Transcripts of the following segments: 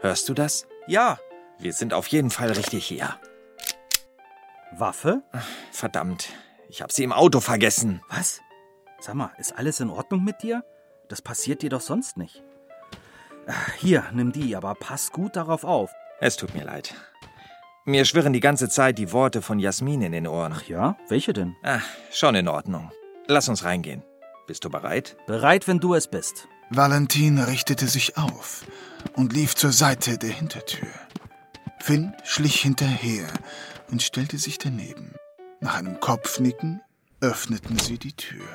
Hörst du das? Ja. Wir sind auf jeden Fall richtig hier. Waffe? Verdammt, ich habe sie im Auto vergessen. Was? Sag mal, ist alles in Ordnung mit dir? Das passiert dir doch sonst nicht. Hier, nimm die, aber pass gut darauf auf. Es tut mir leid. Mir schwirren die ganze Zeit die Worte von Jasmin in den Ohren. Ach ja? Welche denn? Schon in Ordnung. Lass uns reingehen. Bist du bereit? Bereit, wenn du es bist. Valentin richtete sich auf und lief zur Seite der Hintertür. Finn schlich hinterher und stellte sich daneben. Nach einem Kopfnicken öffneten sie die Tür.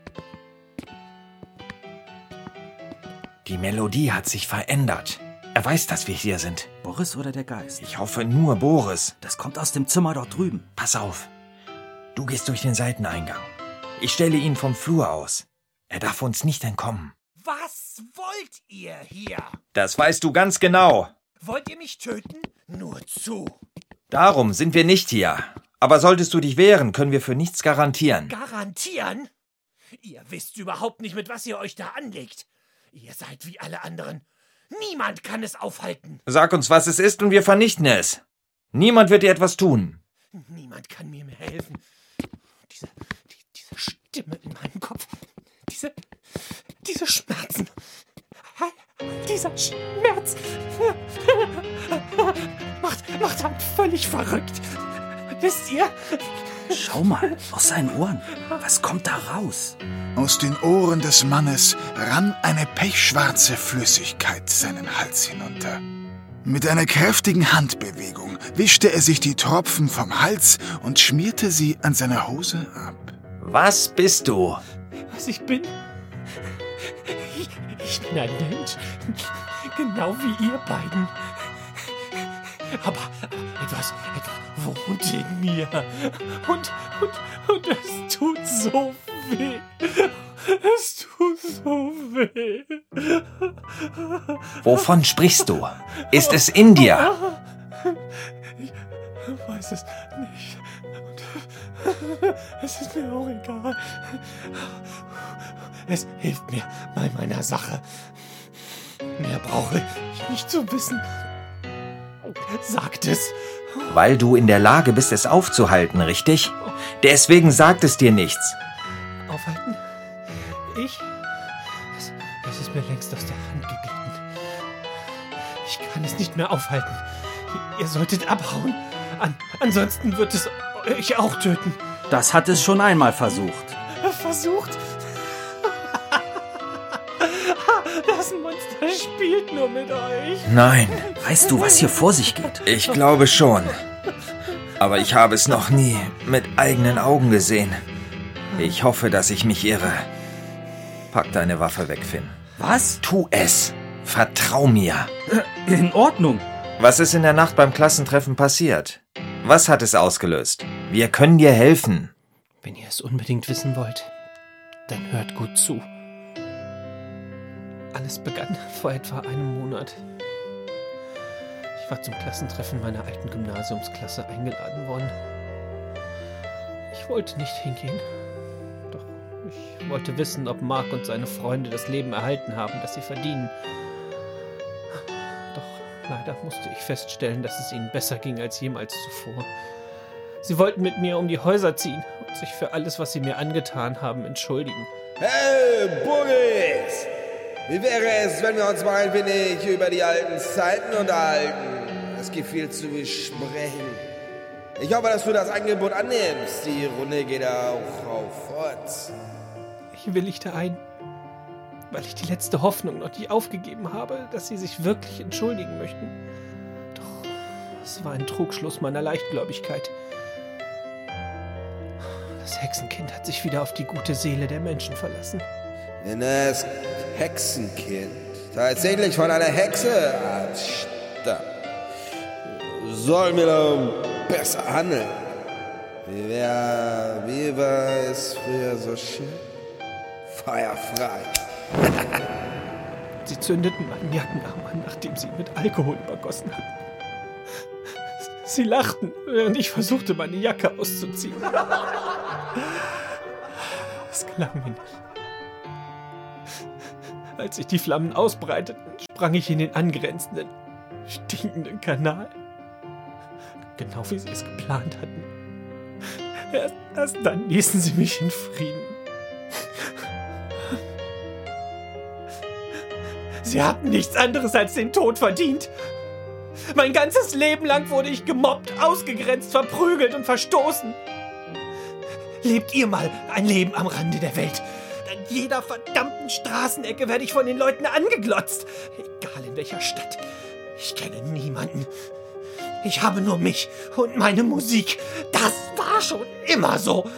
Die Melodie hat sich verändert. Er weiß, dass wir hier sind. Boris oder der Geist? Ich hoffe nur Boris. Das kommt aus dem Zimmer dort drüben. Pass auf. Du gehst durch den Seiteneingang. Ich stelle ihn vom Flur aus. Er darf uns nicht entkommen. Was wollt ihr hier? Das weißt du ganz genau. Wollt ihr mich töten? Nur zu. Darum sind wir nicht hier. Aber solltest du dich wehren, können wir für nichts garantieren. Garantieren? Ihr wisst überhaupt nicht, mit was ihr euch da anlegt. Ihr seid wie alle anderen. Niemand kann es aufhalten. Sag uns, was es ist, und wir vernichten es. Niemand wird dir etwas tun. Niemand kann mir mehr helfen. Diese Stimme in meinem Kopf. Diese Schmerzen. Dieser Schmerz macht einen völlig verrückt. Wisst ihr? Schau mal, aus seinen Ohren. Was kommt da raus? Aus den Ohren des Mannes rann eine pechschwarze Flüssigkeit seinen Hals hinunter. Mit einer kräftigen Handbewegung wischte er sich die Tropfen vom Hals und schmierte sie an seiner Hose ab. Was bist du? Was ich bin? Ich bin ein Mensch. Genau wie ihr beiden. Aber etwas wohnt in mir. Und es tut so weh. Es tut so weh. Wovon sprichst du? Ist es in dir? Ich weiß es nicht. Und es ist mir auch egal. Es hilft mir bei meiner Sache. Mehr brauche ich nicht zu wissen. Sagt es. Weil du in der Lage bist, es aufzuhalten, richtig? Deswegen sagt es dir nichts. Aufhalten? Ich? Es ist mir längst aus der Hand geglitten. Ich kann es nicht mehr aufhalten. Ihr solltet abhauen. Ansonsten wird es euch auch töten. Das hat es schon einmal versucht. Versucht? Das Monster spielt nur mit euch. Nein. Weißt du, was hier vor sich geht? Ich glaube schon. Aber ich habe es noch nie mit eigenen Augen gesehen. Ich hoffe, dass ich mich irre. Pack deine Waffe weg, Finn. Was? Tu es. Vertrau mir. In Ordnung. Was ist in der Nacht beim Klassentreffen passiert? Was hat es ausgelöst? Wir können dir helfen. Wenn ihr es unbedingt wissen wollt, dann hört gut zu. Alles begann vor etwa einem Monat. Ich war zum Klassentreffen meiner alten Gymnasiumsklasse eingeladen worden. Ich wollte nicht hingehen. Doch ich wollte wissen, ob Mark und seine Freunde das Leben erhalten haben, das sie verdienen. Doch leider musste ich feststellen, dass es ihnen besser ging als jemals zuvor. Sie wollten mit mir um die Häuser ziehen und sich für alles, was sie mir angetan haben, entschuldigen. Hey, Boris! Wie wäre es, wenn wir uns mal ein wenig über die alten Zeiten unterhalten? Es gibt viel zu besprechen. Ich hoffe, dass du das Angebot annimmst. Die Runde geht auch auf fort. Ich willigte ein, weil ich die letzte Hoffnung noch nicht aufgegeben habe, dass sie sich wirklich entschuldigen möchten. Doch es war ein Trugschluss meiner Leichtgläubigkeit. Das Hexenkind hat sich wieder auf die gute Seele der Menschen verlassen. Wenn das Hexenkind tatsächlich von einer Hexe abstammt, sollen wir doch besser handeln. Wie war es früher so schön? Feuerfrei. Sie zündeten meinen Jackenarm an, nachdem sie ihn mit Alkohol übergossen hatten. Sie lachten, während ich versuchte, meine Jacke auszuziehen. Es gelang mir nicht. Als sich die Flammen ausbreiteten, sprang ich in den angrenzenden, stinkenden Kanal. Genau wie sie es geplant hatten. Erst dann ließen sie mich in Frieden. Sie hatten nichts anderes als den Tod verdient. Mein ganzes Leben lang wurde ich gemobbt, ausgegrenzt, verprügelt und verstoßen. Lebt ihr mal ein Leben am Rande der Welt. An jeder verdammten Straßenecke werde ich von den Leuten angeglotzt. Egal in welcher Stadt. Ich kenne niemanden. Ich habe nur mich und meine Musik. Das war schon immer so.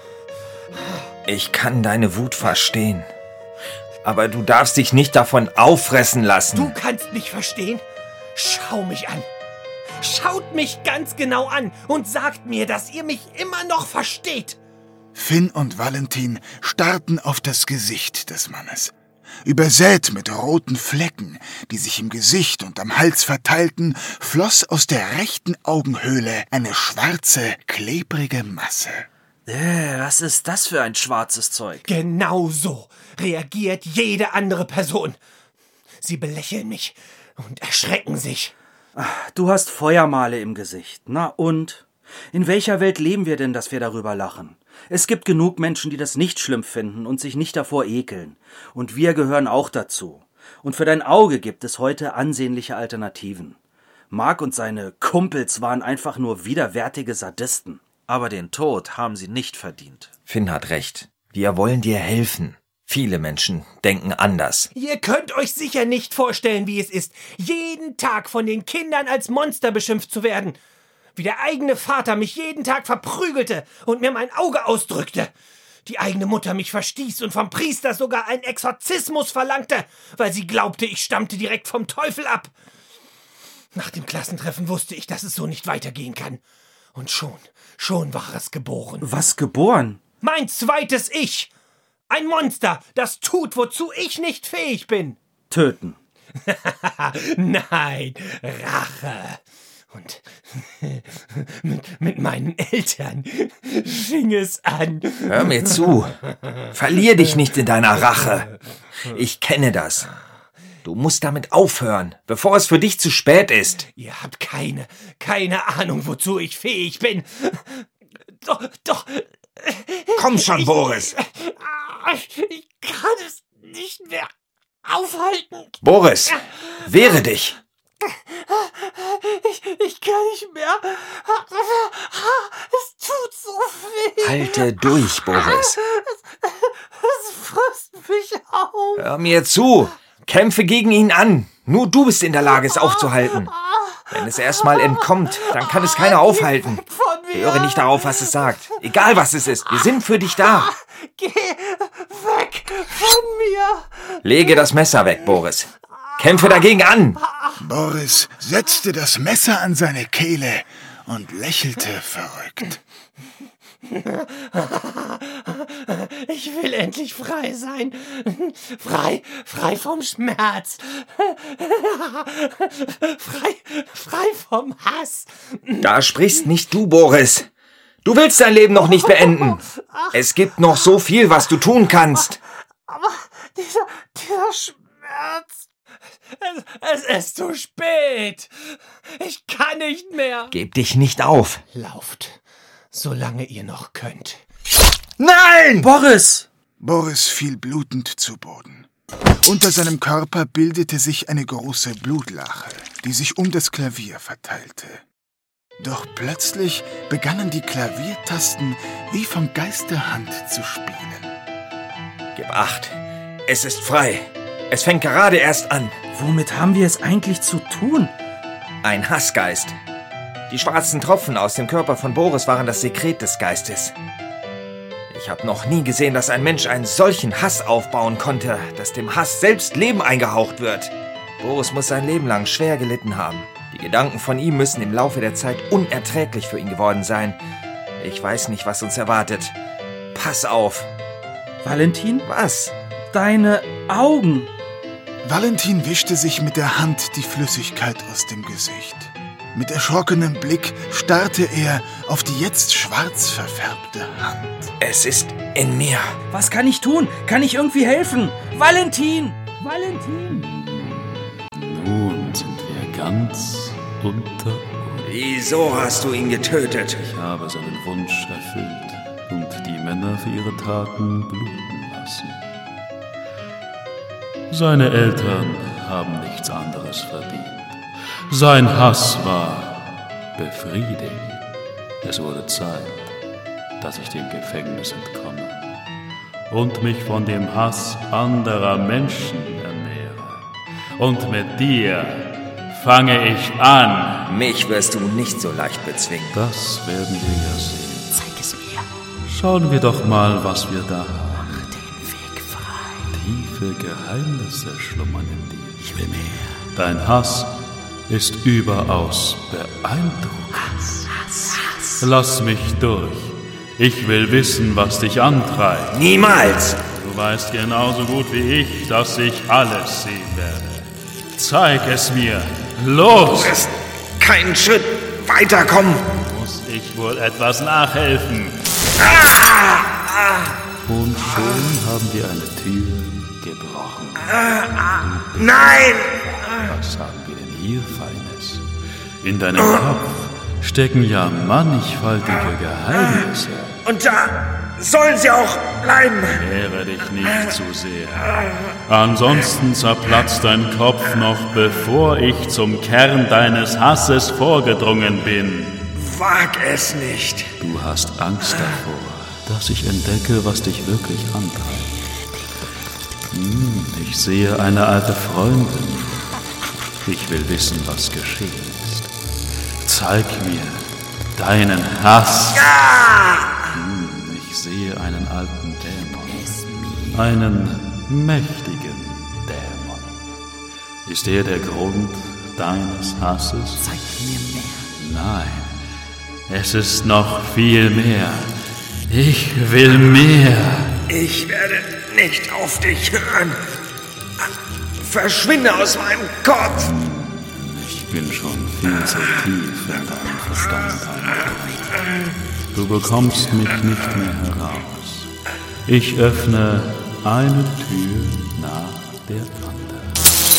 Ich kann deine Wut verstehen. Aber du darfst dich nicht davon auffressen lassen. Du kannst mich verstehen? Schau mich an. Schaut mich ganz genau an und sagt mir, dass ihr mich immer noch versteht. Finn und Valentin starrten auf das Gesicht des Mannes. Übersät mit roten Flecken, die sich im Gesicht und am Hals verteilten, floss aus der rechten Augenhöhle eine schwarze, klebrige Masse. Was ist das für ein schwarzes Zeug? Genau so reagiert jede andere Person. Sie belächeln mich und erschrecken sich. Du hast Feuermale im Gesicht. Na und? In welcher Welt leben wir denn, dass wir darüber lachen? Es gibt genug Menschen, die das nicht schlimm finden und sich nicht davor ekeln. Und wir gehören auch dazu. Und für dein Auge gibt es heute ansehnliche Alternativen. Mark und seine Kumpels waren einfach nur widerwärtige Sadisten. Aber den Tod haben sie nicht verdient. Finn hat recht. Wir wollen dir helfen. Viele Menschen denken anders. Ihr könnt euch sicher nicht vorstellen, wie es ist, jeden Tag von den Kindern als Monster beschimpft zu werden. Wie der eigene Vater mich jeden Tag verprügelte und mir mein Auge ausdrückte. Die eigene Mutter mich verstieß und vom Priester sogar einen Exorzismus verlangte, weil sie glaubte, ich stammte direkt vom Teufel ab. Nach dem Klassentreffen wusste ich, dass es so nicht weitergehen kann. Und schon war es geboren. Was geboren? Mein zweites Ich. Ein Monster, das tut, wozu ich nicht fähig bin. Töten. Nein, Rache. Und mit meinen Eltern fing es an. Hör mir zu. Verlier dich nicht in deiner Rache. Ich kenne das. Du musst damit aufhören, bevor es für dich zu spät ist. Ihr habt keine Ahnung, wozu ich fähig bin. Doch. Komm schon, Boris. Ich kann es nicht mehr aufhalten. Boris, wehre dich. Ich kann nicht mehr. Es tut so weh. Halte durch, Boris. Es frisst mich auf. Hör mir zu. Kämpfe gegen ihn an. Nur du bist in der Lage, es aufzuhalten. Wenn es erstmal entkommt, dann kann es keiner aufhalten. Höre nicht darauf, was es sagt. Egal, was es ist. Wir sind für dich da. Geh weg von mir. Lege das Messer weg, Boris. Kämpfe dagegen an. Boris setzte das Messer an seine Kehle und lächelte verrückt. Ich will endlich frei sein. Frei vom Schmerz. Frei vom Hass. Da sprichst nicht du, Boris. Du willst dein Leben noch nicht beenden. Es gibt noch so viel, was du tun kannst. Aber dieser Schmerz. Es ist zu spät. Ich kann nicht mehr. Gib dich nicht auf. Lauft, solange ihr noch könnt. Nein! Boris! Boris fiel blutend zu Boden. Unter seinem Körper bildete sich eine große Blutlache, die sich um das Klavier verteilte. Doch plötzlich begannen die Klaviertasten wie vom Geist der Hand zu spielen. Gib acht. Es ist frei. Es fängt gerade erst an. Womit haben wir es eigentlich zu tun? Ein Hassgeist. Die schwarzen Tropfen aus dem Körper von Boris waren das Sekret des Geistes. Ich habe noch nie gesehen, dass ein Mensch einen solchen Hass aufbauen konnte, dass dem Hass selbst Leben eingehaucht wird. Boris muss sein Leben lang schwer gelitten haben. Die Gedanken von ihm müssen im Laufe der Zeit unerträglich für ihn geworden sein. Ich weiß nicht, was uns erwartet. Pass auf. Valentin? Was? Deine Augen. Valentin wischte sich mit der Hand die Flüssigkeit aus dem Gesicht. Mit erschrockenem Blick starrte er auf die jetzt schwarz verfärbte Hand. Es ist in mir. Was kann ich tun? Kann ich irgendwie helfen? Valentin! Valentin! Nun sind wir ganz unter uns. Wieso hast du ihn getötet? Ich habe seinen Wunsch erfüllt und die Männer für ihre Taten bluten lassen. Seine Eltern haben nichts anderes verdient. Sein Hass war befriedigend. Es wurde Zeit, dass ich dem Gefängnis entkomme und mich von dem Hass anderer Menschen ernähre. Und mit dir fange ich an. Mich wirst du nicht so leicht bezwingen. Das werden wir ja sehen. Zeig es mir. Schauen wir doch mal, was wir da haben. Mach den Weg frei. Tiefe Geheimnisse schlummern in dir. Ich will mehr. Dein Hass ist überaus beeindruckend. Hass. Lass mich durch. Ich will wissen, was dich antreibt. Niemals! Du weißt genauso gut wie ich, dass ich alles sehen werde. Zeig es mir. Los! Du wirst keinen Schritt weiterkommen. Muss ich wohl etwas nachhelfen? Und schon haben wir eine Tür gebrochen. Nein! Was haben wir denn hier Feines? In deinem Kopf stecken ja mannigfaltige Geheimnisse. Und da sollen sie auch bleiben. Wehre dich nicht zu sehr. Ansonsten zerplatzt dein Kopf noch, bevor ich zum Kern deines Hasses vorgedrungen bin. Wag es nicht. Du hast Angst davor, dass ich entdecke, was dich wirklich antreibt. Ich sehe eine alte Freundin. Ich will wissen, was geschehen ist. Zeig mir deinen Hass. Ich sehe einen alten Dämon. Einen mächtigen Dämon. Ist er der Grund deines Hasses? Zeig mir mehr. Nein, es ist noch viel mehr. Ich will mehr. Ich werde nicht auf dich hören. Verschwinde aus meinem Kopf. Ich bin schon viel zu tief in deinen Verstand eingedrungen. Du bekommst mich nicht mehr heraus. Ich öffne eine Tür nach der anderen.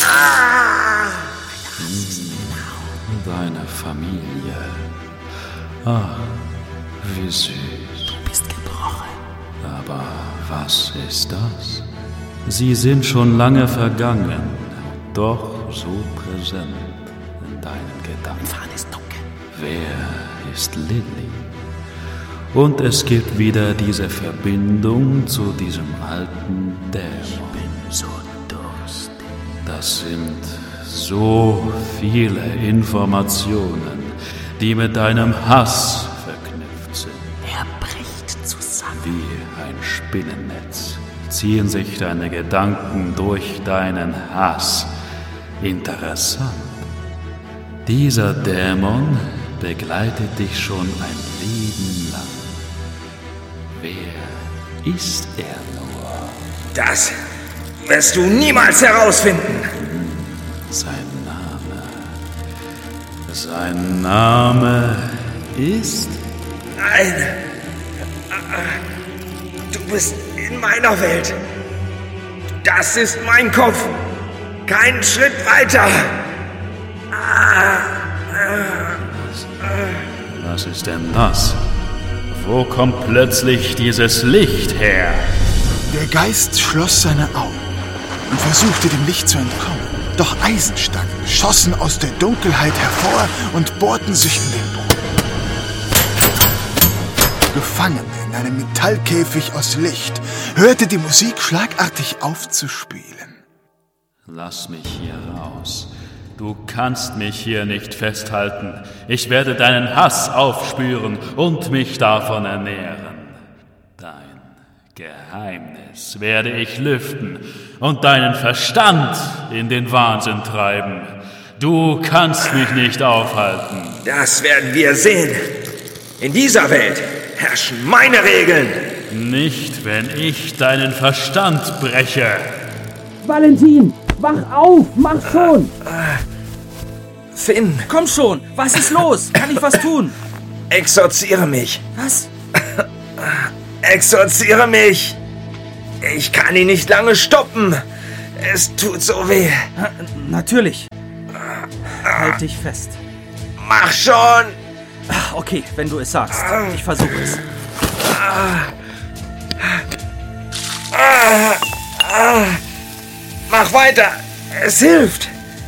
Deine Familie. Ach, wie süß. Du bist gebrochen. Aber was ist das? Sie sind schon lange vergangen, doch so präsent in deinen Gedanken. Fahren ist dunkel. Wer ist Lilly? Und es gibt wieder diese Verbindung zu diesem alten Dämon. Bin so durstig. Das sind so viele Informationen, die mit deinem Hass verknüpft sind. Er bricht zusammen. Wie ein Spinnennetz ziehen sich deine Gedanken durch deinen Hass. Interessant. Dieser Dämon begleitet dich schon ein Leben lang. Wer ist er nur? Das wirst du niemals herausfinden. Sein Name ist... Nein. Du bist in meiner Welt. Das ist mein Kopf. Keinen Schritt weiter. Was ist denn das? Wo kommt plötzlich dieses Licht her? Der Geist schloss seine Augen und versuchte dem Licht zu entkommen. Doch Eisenstangen schossen aus der Dunkelheit hervor und bohrten sich in den Boden. Gefangen in einem Metallkäfig aus Licht, hörte die Musik schlagartig auf zu spielen. Lass mich hier raus. Du kannst mich hier nicht festhalten. Ich werde deinen Hass aufspüren und mich davon ernähren. Dein Geheimnis werde ich lüften und deinen Verstand in den Wahnsinn treiben. Du kannst mich nicht aufhalten. Das werden wir sehen. In dieser Welt herrschen meine Regeln. Nicht, wenn ich deinen Verstand breche. Valentin, wach auf, mach schon! Finn, Komm schon, was ist los? Kann ich was tun? exorziere mich. Was? Exorziere mich. Ich kann ihn nicht lange stoppen. Es tut so weh. Natürlich. Halt dich fest. Mach schon! Okay, wenn du es sagst. Ich versuche es. Mach weiter! Es hilft!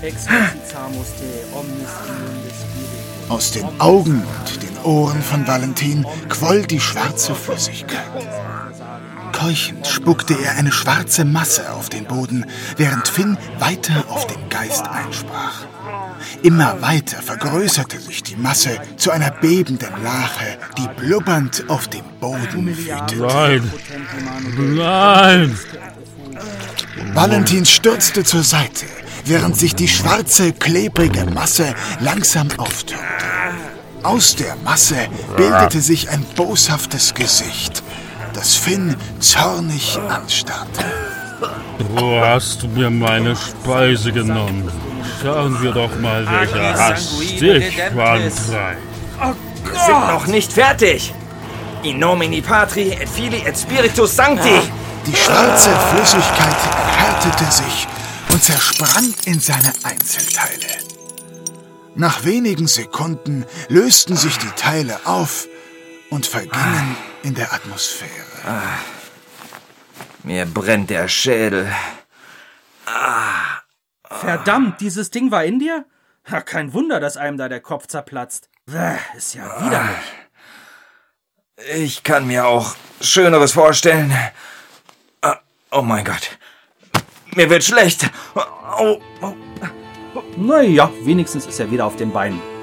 Aus den Augen und den Ohren von Valentin quoll die schwarze Flüssigkeit. Keuchend spuckte er eine schwarze Masse auf den Boden, während Finn weiter auf den Geist einsprach. Immer weiter vergrößerte sich die Masse zu einer bebenden Lache, die blubbernd auf dem Boden wütete. Nein! Nein! Valentin stürzte zur Seite, während sich die schwarze, klebrige Masse langsam auftürmte. Aus der Masse bildete sich ein boshaftes Gesicht, das Finn zornig anstarrte. Du hast mir meine Speise genommen. Schauen wir doch mal, welcher Hass dich antreibt. Wir sind noch nicht fertig! In nomine Patri et Filii et Spiritus Sancti! Die schwarze Flüssigkeit erhärtete sich und zersprang in seine Einzelteile. Nach wenigen Sekunden lösten sich die Teile auf und vergingen in der Atmosphäre. Mir brennt der Schädel. Verdammt, dieses Ding war in dir? Ja, kein Wunder, dass einem da der Kopf zerplatzt. Ist ja widerlich. Ich kann mir auch Schöneres vorstellen. Oh mein Gott. Mir wird schlecht. Naja, wenigstens ist er wieder auf den Beinen.